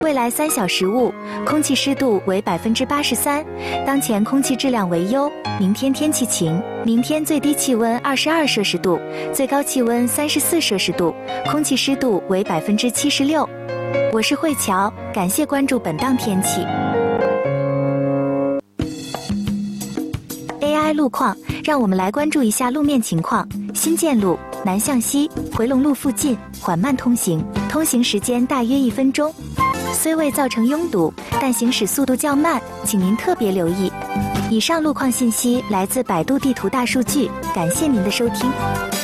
未来3小时雾，空气湿度为83%，当前空气质量为优。明天天气晴，明天最低气温22摄氏度，最高气温34摄氏度，空气湿度为76%。我是慧乔，感谢关注本档天气。AI 路况，让我们来关注一下路面情况。新建路南向西回龙路附近缓慢通行，通行时间大约1分钟。虽未造成拥堵，但行驶速度较慢，请您特别留意。以上路况信息来自百度地图大数据，感谢您的收听。